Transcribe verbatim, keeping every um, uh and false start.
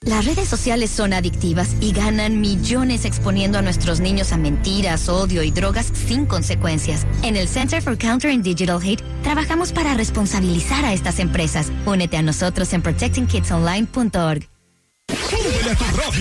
Las redes sociales son adictivas y ganan millones exponiendo a nuestros niños a mentiras, odio y drogas sin consecuencias. En el Center for Countering Digital Hate trabajamos para responsabilizar a estas empresas. Únete a nosotros en protecting kids online punto org.